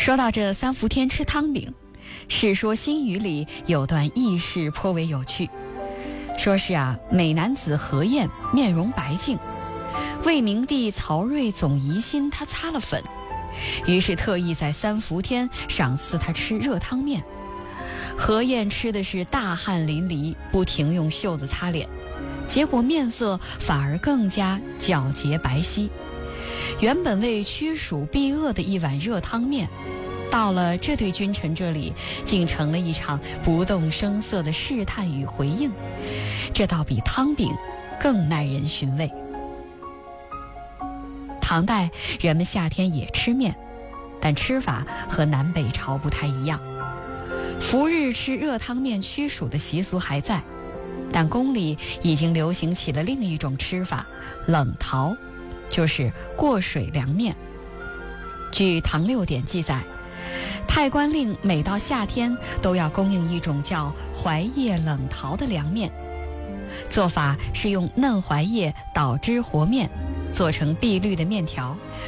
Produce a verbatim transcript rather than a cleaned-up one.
说到这三伏天吃汤饼，《世说新语》里有段轶事颇为有趣。说是啊，美男子何晏面容白净，魏明帝曹睿总疑心他擦了粉，于是特意在三伏天赏赐他吃热汤面。何晏吃的是大汗淋漓，不停用袖子擦脸，结果面色反而更加皎洁白皙。原本为驱暑避恶的一碗热汤面，到了这对君臣这里，竟成了一场不动声色的试探与回应，这倒比汤饼更耐人寻味。唐代人们夏天也吃面，但吃法和南北朝不太一样。伏日吃热汤面驱暑的习俗还在，但宫里已经流行起了另一种吃法，冷淘，就是过水凉面。据唐六典记载，太官令每到夏天都要供应一种叫槐叶冷淘的凉面，做法是用嫩槐叶捣汁和面，做成碧绿的面条，